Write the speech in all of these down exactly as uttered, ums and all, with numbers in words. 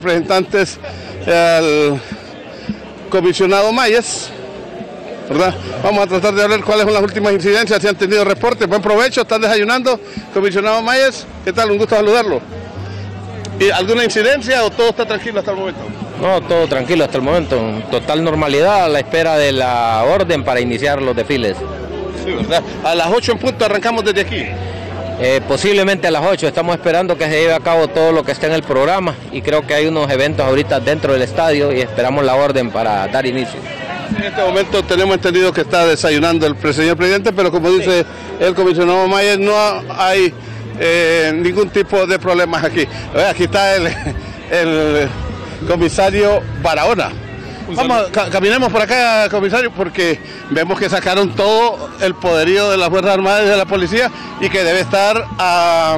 Representantes al comisionado Mayes, ¿verdad? Vamos a tratar de hablar cuáles son las últimas incidencias, si han tenido reportes. Buen provecho, están desayunando. Comisionado Mayes, ¿qué tal? Un gusto saludarlo. ¿Y alguna incidencia o todo está tranquilo hasta el momento? No, todo tranquilo hasta el momento, en total normalidad a la espera de la orden para iniciar los desfiles. Sí, ¿verdad? A las ocho en punto arrancamos desde aquí. Eh, posiblemente a las ocho, estamos esperando que se lleve a cabo todo lo que está en el programa y creo que hay unos eventos ahorita dentro del estadio y esperamos la orden para dar inicio. En este momento tenemos entendido que está desayunando el señor presidente, pero como dice sí. el comisionado Mayes, no hay eh, ningún tipo de problemas aquí. Aquí está el, el comisario Barahona. Vamos, ca caminemos por acá, comisario, porque vemos que sacaron todo el poderío de las Fuerzas Armadas y de la policía y que debe estar a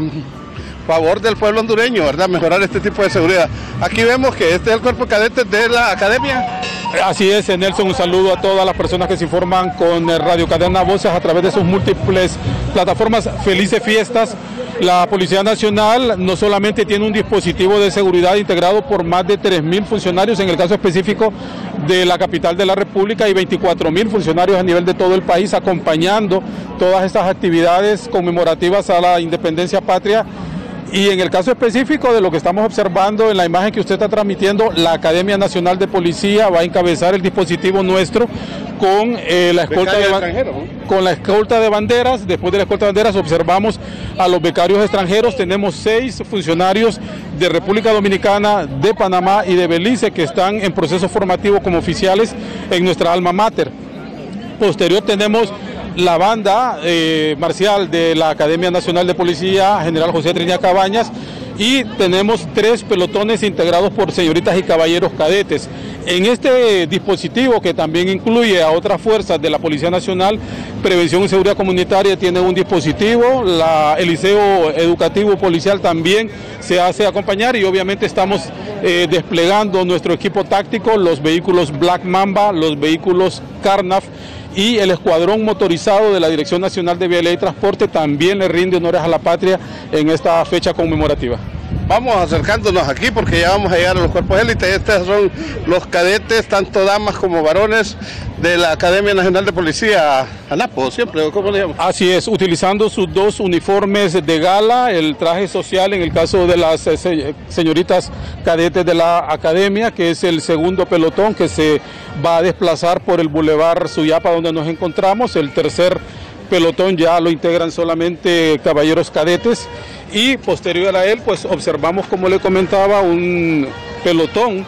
favor del pueblo hondureño, ¿verdad? Mejorar este tipo de seguridad. Aquí vemos que este es el cuerpo cadete de la academia. Así es, Nelson, un saludo a todas las personas que se informan con Radio Cadena Voces a través de sus múltiples plataformas. Felices fiestas. La Policía Nacional no solamente tiene un dispositivo de seguridad integrado por más de tres mil funcionarios, en el caso específico de la capital de la República, y veinticuatro mil funcionarios a nivel de todo el país acompañando todas estas actividades conmemorativas a la independencia patria. Y en el caso específico de lo que estamos observando en la imagen que usted está transmitiendo, la Academia Nacional de Policía va a encabezar el dispositivo nuestro con, eh, la, escolta de, ¿no? con la escolta de banderas. Después de la escolta de banderas observamos a los becarios extranjeros. Tenemos seis funcionarios de República Dominicana, de Panamá y de Belice que están en proceso formativo como oficiales en nuestra alma mater. Posterior tenemos la banda eh, marcial de la Academia Nacional de Policía, General José Trinidad Cabañas, y tenemos tres pelotones integrados por señoritas y caballeros cadetes. En este dispositivo, que también incluye a otras fuerzas de la Policía Nacional, Prevención y Seguridad Comunitaria tiene un dispositivo, la, el Liceo Educativo Policial también se hace acompañar y obviamente estamos eh, desplegando nuestro equipo táctico, los vehículos Black Mamba, los vehículos Carnaf y el escuadrón motorizado de la Dirección Nacional de Vialidad y Transporte también le rinde honores a la patria en esta fecha conmemorativa. Vamos acercándonos aquí porque ya vamos a llegar a los cuerpos élites. Estos son los cadetes, tanto damas como varones, de la Academia Nacional de Policía, ANAPO, siempre, ¿cómo le llaman? Así es, utilizando sus dos uniformes de gala, el traje social en el caso de las eh, señoritas cadetes de la Academia, que es el segundo pelotón que se va a desplazar por el Boulevard Suyapa donde nos encontramos. El tercer pelotón ya lo integran solamente caballeros cadetes y posterior a él pues observamos, como le comentaba, un pelotón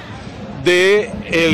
de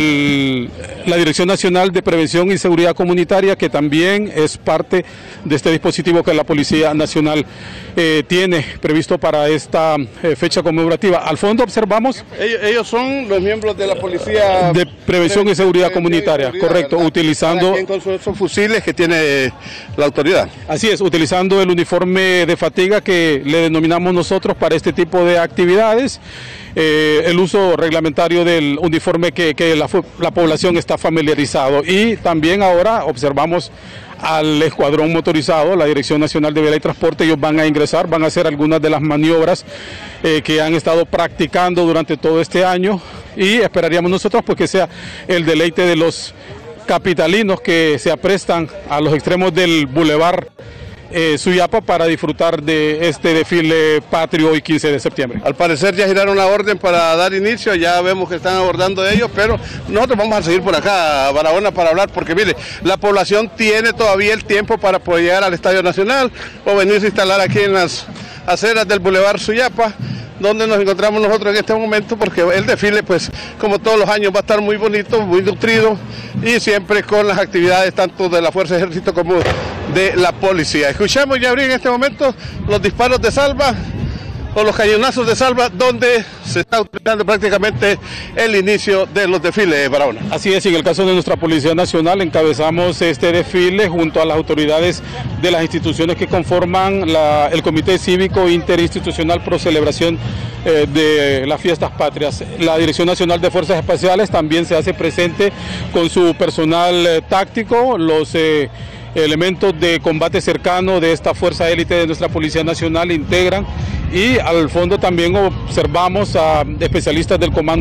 el, la Dirección Nacional de Prevención y Seguridad Comunitaria, que también es parte de este dispositivo que la Policía Nacional eh, tiene previsto para esta eh, fecha conmemorativa. Al fondo observamos... Ellos, ellos son los miembros de la Policía... De Prevención y Seguridad Comunitaria, seguridad, correcto, ¿verdad? Utilizando... Con esos fusiles que tiene la autoridad. Así es, utilizando el uniforme de fatiga que le denominamos nosotros para este tipo de actividades. Eh, el uso reglamentario del uniforme que, que la, la población está familiarizado, y también ahora observamos al escuadrón motorizado, la Dirección Nacional de Vialidad y Transporte. Ellos van a ingresar, van a hacer algunas de las maniobras eh, que han estado practicando durante todo este año y esperaríamos nosotros pues que sea el deleite de los capitalinos que se aprestan a los extremos del Boulevard Eh, Suyapa para disfrutar de este desfile patrio hoy quince de septiembre. Al parecer ya giraron la orden para dar inicio, ya vemos que están abordando ellos, pero nosotros vamos a seguir por acá a Barahona para hablar, porque mire, la población tiene todavía el tiempo para poder llegar al Estadio Nacional o venirse a instalar aquí en las aceras del Boulevard Suyapa, donde nos encontramos nosotros en este momento, porque el desfile, pues, como todos los años, va a estar muy bonito, muy nutrido, y siempre con las actividades tanto de la Fuerza de Ejército como de la policía. Escuchamos ya abrir en este momento los disparos de salva, o los cañonazos de salva, donde se está utilizando prácticamente el inicio de los desfiles, Barahona. Así es, y en el caso de nuestra Policía Nacional encabezamos este desfile junto a las autoridades de las instituciones que conforman la, el Comité Cívico Interinstitucional Pro Celebración eh, de las Fiestas Patrias. La Dirección Nacional de Fuerzas Especiales también se hace presente con su personal eh, táctico, los... Eh, elementos de combate cercano de esta fuerza élite de nuestra Policía Nacional integran y al fondo también observamos a especialistas del Comando